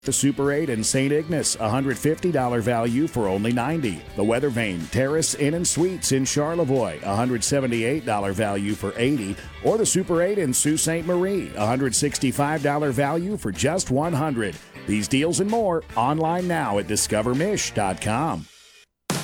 The Super 8 in St. Ignace, $150 value for only $90. The Weather Vane Terrace Inn and Suites in Charlevoix, $178 value for $80. Or the Super 8 in Sault Ste. Marie, $165 value for just $100. These deals and more online now at discovermish.com.